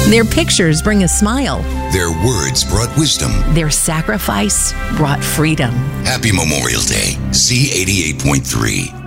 Their pictures bring a smile. Their words brought wisdom. Their sacrifice brought freedom. Happy Memorial Day, Z88.3.